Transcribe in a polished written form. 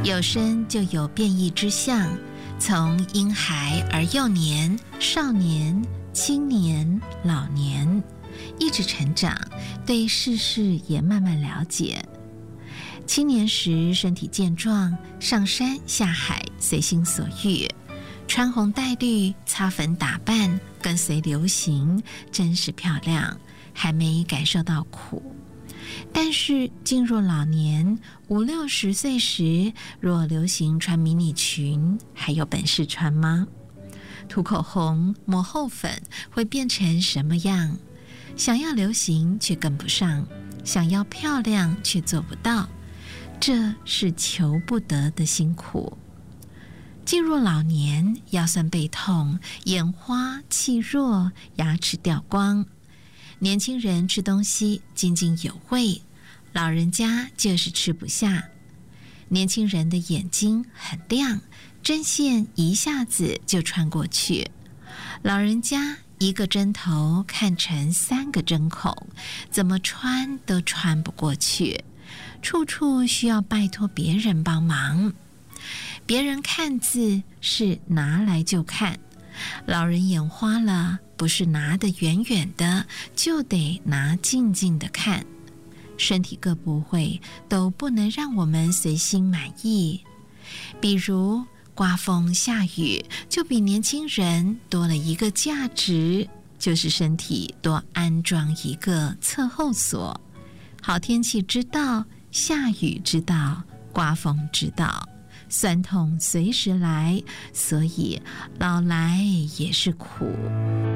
有生就有变异之象，从婴孩而幼年、少年、青年、老年，一直成长，对世事也慢慢了解。青年时身体健壮，上山下海随心所欲，穿红戴绿，擦粉打扮，跟随流行，真是漂亮，还没感受到苦。但是进入老年，50、60岁时，若流行穿迷你裙，还有本事穿吗？涂口红、抹厚粉会变成什么样？想要流行却跟不上，想要漂亮却做不到，这是求不得的辛苦。进入老年，腰酸背痛，眼花气弱，牙齿掉光。年轻人吃东西津津有味，老人家就是吃不下。年轻人的眼睛很亮，针线一下子就穿过去，老人家一个针头看成3个针孔，怎么穿都穿不过去，处处需要拜托别人帮忙。别人看字是拿来就看，老人眼花了，不是拿得远远的，就得拿近近的看。身体各部位都不能让我们随心满意，比如刮风下雨，就比年轻人多了一个价值，就是身体多安装一个侧后锁。好天气知道，下雨知道，刮风知道，酸痛随时来，所以老来也是苦。